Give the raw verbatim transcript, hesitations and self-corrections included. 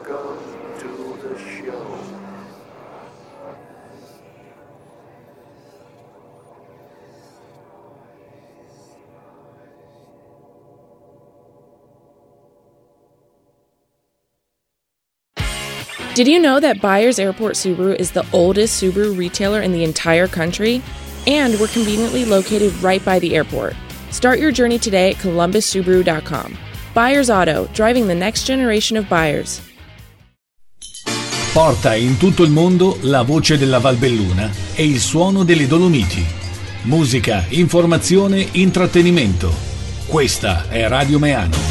Welcome to the show. Did you know that Byers Airport Subaru is the oldest Subaru retailer in the entire country? And we're conveniently located right by the airport. Start your journey today at columbus subaru dot com. Byers Auto, driving the next generation of buyers. Porta in tutto il mondo la voce della Valbelluna e il suono delle Dolomiti. Musica, informazione, intrattenimento. Questa è Radio Meano.